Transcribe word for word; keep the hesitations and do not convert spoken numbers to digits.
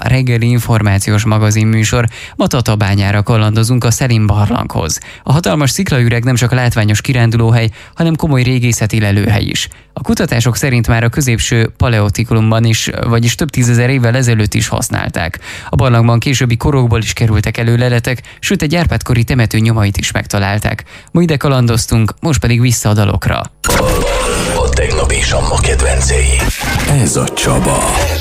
a reggeli információs magazin műsor. Ma Tatabányára kalandozunk a Szelin barlanghoz. A hatalmas sziklaüreg nem csak látványos kirándulóhely, hanem komoly régészeti lelőhely is. A kutatások szerint már a középső paleotikulumban is, vagyis több tízezer évvel ezelőtt is használták. A barlangban későbbi korokból is kerültek elő leletek, sőt egy árpádkori temető nyomait is megtalálták. Ma ide kalandoztunk, most pedig vissza a dalokra. A tegnap és a ma kedvencei. Ez a Csaba.